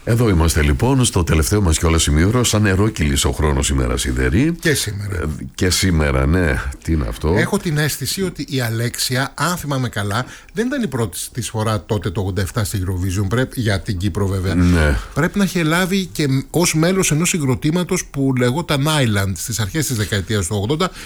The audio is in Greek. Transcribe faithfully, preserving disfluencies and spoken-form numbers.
Εδώ είμαστε λοιπόν στο τελευταίο μας κιόλας ημίωρο. Σαν νερό κύλησε ο χρόνος σήμερα σιδερή. Και σήμερα. Ε, και σήμερα, ναι. Τι είναι αυτό. Έχω την αίσθηση ότι η Αλέξια, αν θυμάμαι καλά, δεν ήταν η πρώτη της φορά τότε το ογδόντα επτά στη Eurovision. Πρέπει, για την Κύπρο βέβαια. Ναι. Πρέπει να έχει λάβει και ως μέλος ενός συγκροτήματος που λεγόταν Island στις αρχές της δεκαετίας του ογδόντα